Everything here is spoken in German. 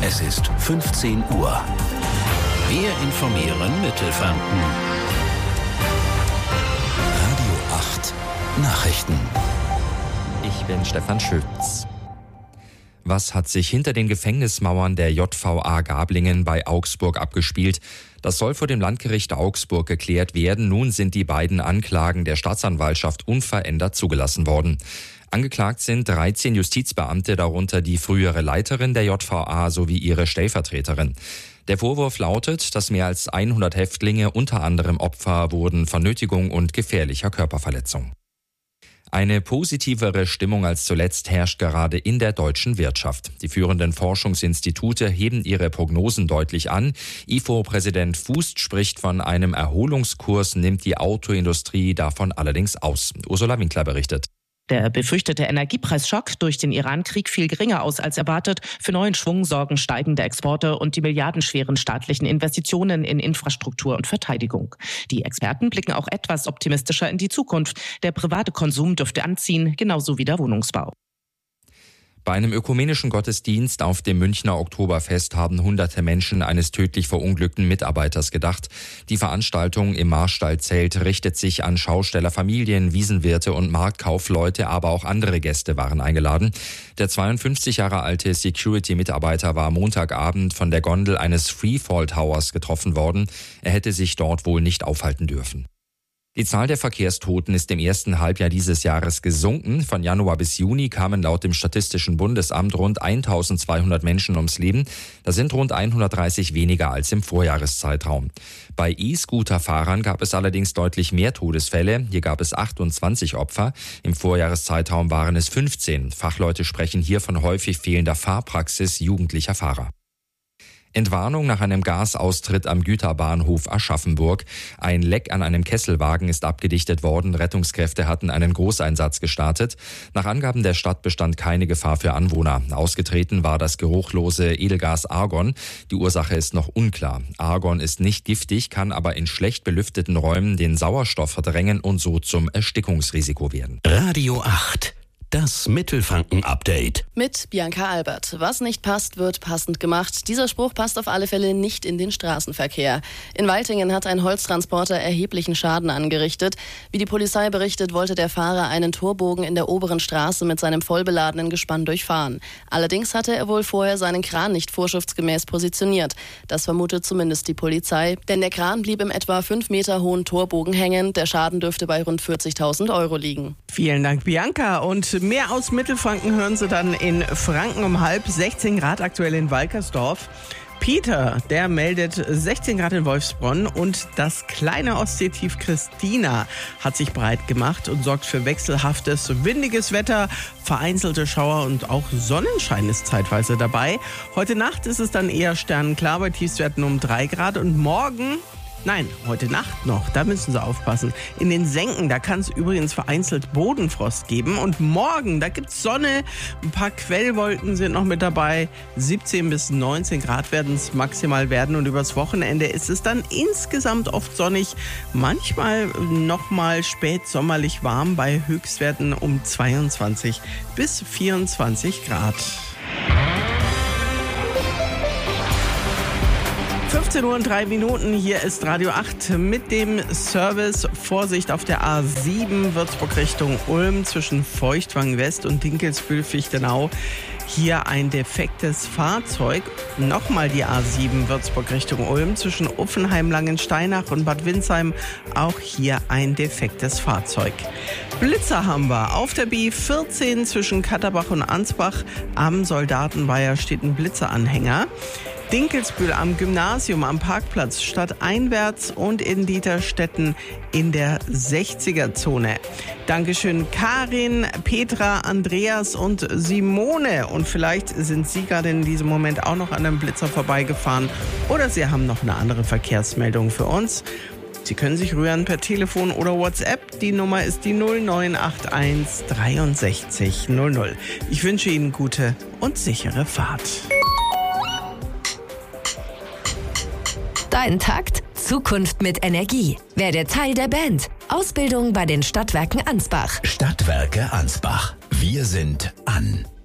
Es ist 15 Uhr. Wir informieren Mittelfranken. Radio 8 Nachrichten. Ich bin Stefan Schütz. Was hat sich hinter den Gefängnismauern der JVA Gablingen bei Augsburg abgespielt? Das soll vor dem Landgericht Augsburg geklärt werden. Nun sind die beiden Anklagen der Staatsanwaltschaft unverändert zugelassen worden. Angeklagt sind 13 Justizbeamte, darunter die frühere Leiterin der JVA sowie ihre Stellvertreterin. Der Vorwurf lautet, dass mehr als 100 Häftlinge unter anderem Opfer wurden von Nötigung und gefährlicher Körperverletzung. Eine positivere Stimmung als zuletzt herrscht gerade in der deutschen Wirtschaft. Die führenden Forschungsinstitute heben ihre Prognosen deutlich an. IFO-Präsident Fußt spricht von einem Erholungskurs, nimmt die Autoindustrie davon allerdings aus. Ursula Winkler berichtet. Der befürchtete Energiepreisschock durch den Iran-Krieg fiel geringer aus als erwartet. Für neuen Schwung sorgen steigende Exporte und die milliardenschweren staatlichen Investitionen in Infrastruktur und Verteidigung. Die Experten blicken auch etwas optimistischer in die Zukunft. Der private Konsum dürfte anziehen, genauso wie der Wohnungsbau. Bei einem ökumenischen Gottesdienst auf dem Münchner Oktoberfest haben hunderte Menschen eines tödlich verunglückten Mitarbeiters gedacht. Die Veranstaltung im Marstallzelt richtet sich an Schausteller, Familien, Wiesenwirte und Marktkaufleute, aber auch andere Gäste waren eingeladen. Der 52 Jahre alte Security-Mitarbeiter war Montagabend von der Gondel eines Freefall Towers getroffen worden. Er hätte sich dort wohl nicht aufhalten dürfen. Die Zahl der Verkehrstoten ist im ersten Halbjahr dieses Jahres gesunken. Von Januar bis Juni kamen laut dem Statistischen Bundesamt rund 1200 Menschen ums Leben. Das sind rund 130 weniger als im Vorjahreszeitraum. Bei E-Scooter-Fahrern gab es allerdings deutlich mehr Todesfälle. Hier gab es 28 Opfer. Im Vorjahreszeitraum waren es 15. Fachleute sprechen hier von häufig fehlender Fahrpraxis jugendlicher Fahrer. Entwarnung nach einem Gasaustritt am Güterbahnhof Aschaffenburg. Ein Leck an einem Kesselwagen ist abgedichtet worden. Rettungskräfte hatten einen Großeinsatz gestartet. Nach Angaben der Stadt bestand keine Gefahr für Anwohner. Ausgetreten war das geruchlose Edelgas Argon. Die Ursache ist noch unklar. Argon ist nicht giftig, kann aber in schlecht belüfteten Räumen den Sauerstoff verdrängen und so zum Erstickungsrisiko werden. Radio 8. Das Mittelfranken-Update. Mit Bianca Albert. Was nicht passt, wird passend gemacht. Dieser Spruch passt auf alle Fälle nicht in den Straßenverkehr. In Weiltingen hat ein Holztransporter erheblichen Schaden angerichtet. Wie die Polizei berichtet, wollte der Fahrer einen Torbogen in der oberen Straße mit seinem vollbeladenen Gespann durchfahren. Allerdings hatte er wohl vorher seinen Kran nicht vorschriftsgemäß positioniert. Das vermutet zumindest die Polizei. Denn der Kran blieb im etwa 5 Meter hohen Torbogen hängen. Der Schaden dürfte bei rund 40.000 Euro liegen. Vielen Dank, Bianca. Und mehr aus Mittelfranken hören Sie dann in Franken um 16 Grad aktuell in Walkersdorf. Peter, der meldet 16 Grad in Wolfsbronn und das kleine Ostseetief Christina hat sich breit gemacht und sorgt für wechselhaftes, windiges Wetter, vereinzelte Schauer und auch Sonnenschein ist zeitweise dabei. Heute Nacht ist es dann eher sternenklar bei Tiefstwerten um 3 Grad und heute Nacht noch, da müssen Sie aufpassen. In den Senken, da kann es übrigens vereinzelt Bodenfrost geben. Und morgen, da gibt es Sonne, ein paar Quellwolken sind noch mit dabei. 17 bis 19 Grad werden es maximal werden. Und übers Wochenende ist es dann insgesamt oft sonnig. Manchmal nochmal spät sommerlich warm bei Höchstwerten um 22 bis 24 Grad. 15 Uhr und 3 Minuten, hier ist Radio 8 mit dem Service. Vorsicht auf der A7 Würzburg Richtung Ulm zwischen Feuchtwangen West und Dinkelsbühl-Fichtenau. Hier ein defektes Fahrzeug. Nochmal die A7 Würzburg Richtung Ulm zwischen Uffenheim-Langensteinach und Bad Windsheim. Auch hier ein defektes Fahrzeug. Blitzer haben wir. Auf der B14 zwischen Katterbach und Ansbach am Soldatenweiher steht ein Blitzeranhänger. Dinkelsbühl am Gymnasium am Parkplatz stadteinwärts und in Dieterstetten in der 60er-Zone. Dankeschön Karin, Petra, Andreas und Simone. Und vielleicht sind Sie gerade in diesem Moment auch noch an einem Blitzer vorbeigefahren oder Sie haben noch eine andere Verkehrsmeldung für uns. Sie können sich rühren per Telefon oder WhatsApp. Die Nummer ist die 0981 63 00. Ich wünsche Ihnen gute und sichere Fahrt. Dein Takt, Zukunft mit Energie. Werde Teil der Band. Ausbildung bei den Stadtwerken Ansbach. Stadtwerke Ansbach. Wir sind an.